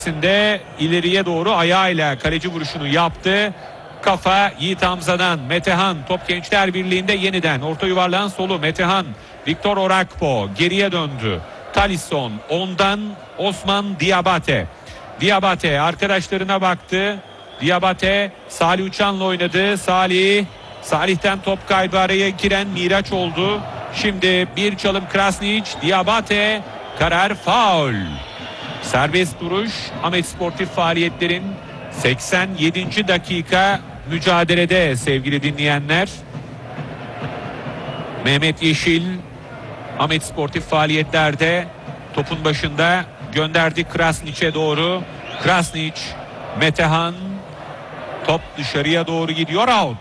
de ileriye doğru ayağıyla kaleci vuruşunu yaptı. Kafa Yiğit Hamza'dan. Metehan top Gençler Birliği'nde yeniden orta yuvarlağın solu. Metehan, Victor Orakpo geriye döndü. Talisson, ondan Osman Diabate. Diabate arkadaşlarına baktı. Diabate Salih Uçan'la oynadı. Salih'ten top kaybı, araya giren Miraç oldu. Şimdi bir çalım Krasnić. Diabate, karar faul. Serbest duruş. Ahmet Sportif faaliyetlerin 87. dakika mücadelede sevgili dinleyenler. Mehmet Yeşil Ahmet Sportif faaliyetlerde topun başında, gönderdi Krasnić'e doğru. Krasnić, Metehan, top dışarıya doğru gidiyor, out.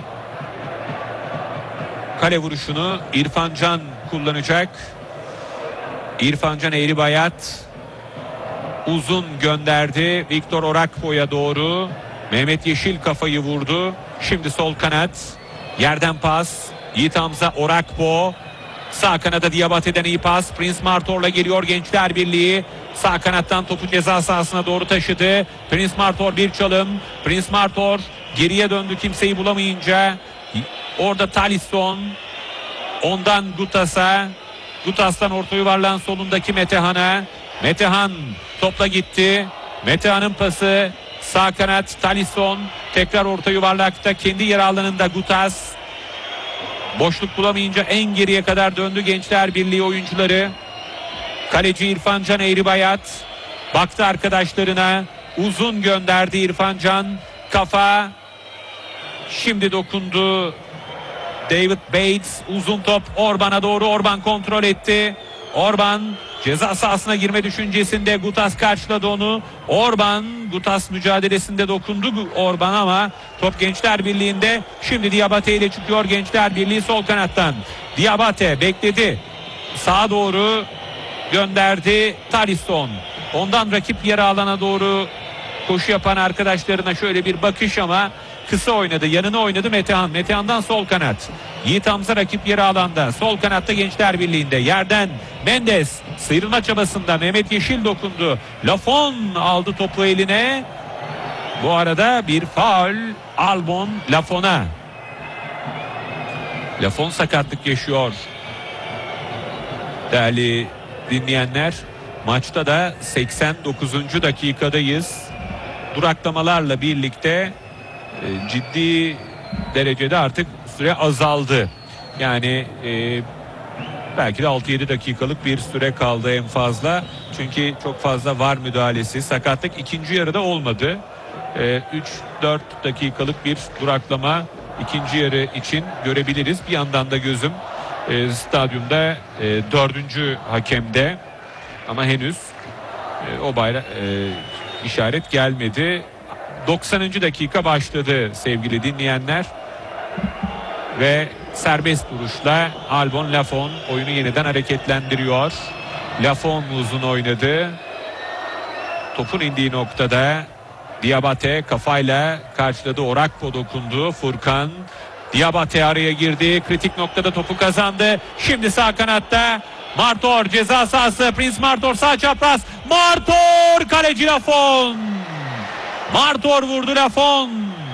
Kale vuruşunu İrfan Can kullanacak. İrfan Can Eğribayat uzun gönderdi Victor Orakpo'ya doğru. Mehmet Yeşil kafayı vurdu. Şimdi sol kanat, yerden pas. Yiğit Hamza, Orakpo. Sağ kanada Diabate'den iyi pas. Prince Martor'la geliyor Gençler Birliği. Sağ kanattan topu ceza sahasına doğru taşıdı. Prince Martor, bir çalım. Prince Martor geriye döndü kimseyi bulamayınca. Orada Talisson. Ondan Gutas'a. Gutas'tan orta yuvarlağın solundaki Metehan'a. Metehan topla gitti. Metehan'ın pası. Sağ kanat Talisson. Tekrar orta yuvarlakta kendi yer alanında Gutas. Boşluk bulamayınca en geriye kadar döndü Gençler Birliği oyuncuları. Kaleci İrfan Can Eğribayat baktı arkadaşlarına. Uzun gönderdi İrfan Can. Kafa. Şimdi dokundu David Bates. Uzun top Orban'a doğru. Orban kontrol etti. Orban ceza sahasına girme düşüncesinde. Gutas karşıladı onu. Orban, Gutas mücadelesinde dokundu Orban ama top Gençler Birliği'nde. Şimdi Diabate ile çıkıyor Gençler Birliği sol kanattan. Diabate bekledi. Sağa doğru gönderdi Talisson. Ondan rakip yarı alana doğru koşu yapan arkadaşlarına şöyle bir bakış ama kısa oynadı. Yanına oynadı Metehan. Metehan'dan sol kanat. Yiğit Hamza rakip yarı alanda. Sol kanatta Gençler Birliği'nde. Yerden Mendes sıyrılma çabasında. Mehmet Yeşil dokundu. Lafon aldı topu eline. Bu arada bir faul Albon Lafon'a. Lafon sakatlık yaşıyor. Değerli dinleyenler, maçta da 89. dakikadayız. Duraklamalarla birlikte ciddi derecede artık süre azaldı. Yani belki de 6-7 dakikalık bir süre kaldı en fazla. Çünkü çok fazla VAR müdahalesi, sakatlık ikinci yarıda olmadı. 3-4 dakikalık bir duraklama ikinci yarı için görebiliriz. Bir yandan da gözüm stadyumda 4. hakemde ama henüz o bayrak işaret gelmedi. 90. dakika başladı sevgili dinleyenler ve serbest vuruşla Albon Lafon oyunu yeniden hareketlendiriyor. Lafon uzun oynadı. Topun indiği noktada Diabate kafayla karşıladı. Orakpo dokundu. Furkan. Diabate araya girdi. Kritik noktada topu kazandı. Şimdi sağ kanatta Martor ceza sahası. Prince Martor sağ çapraz. Martor, kaleci Lafon. Martor vurdu Lafon.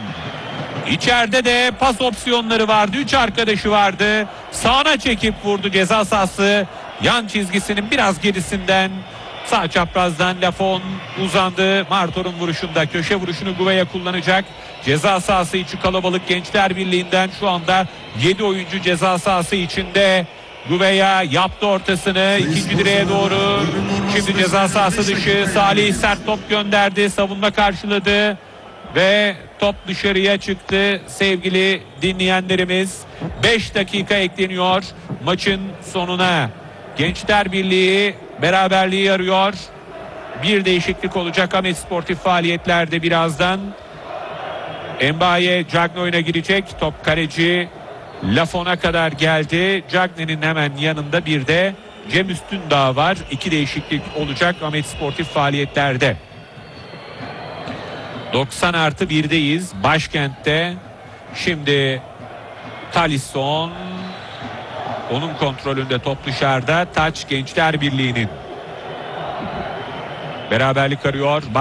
İçeride de pas opsiyonları vardı. 3 arkadaşı vardı. Sağına çekip vurdu ceza sahası. Yan çizgisinin biraz gerisinden. Sağ çaprazdan Lafon uzandı. Martor'un vuruşunda köşe vuruşunu Gouveia kullanacak. Ceza sahası içi kalabalık Gençler Birliği'nden şu anda 7 oyuncu ceza sahası içinde. Gouveia yaptı ortasını ikinci direğe doğru. Şimdi ceza sahası dışı. Salih sert top gönderdi. Savunma karşıladı. Ve top dışarıya çıktı sevgili dinleyenlerimiz. 5 dakika ekleniyor maçın sonuna. Gençler Birliği beraberliği arıyor. Bir değişiklik olacak Ahmet Sportif faaliyetlerde birazdan. Mbaye Cagney oyuna girecek. Top kaleci Lafon'a kadar geldi. Cagney'nin hemen yanında bir de Cem Üstündağ var. 2 değişiklik olacak Ahmet Sportif faaliyetlerde. 90+1'deyiz başkentte. Şimdi Talisson, onun kontrolünde top dışarıda. Taç Gençler Birliği'nin. Beraberlik arıyor.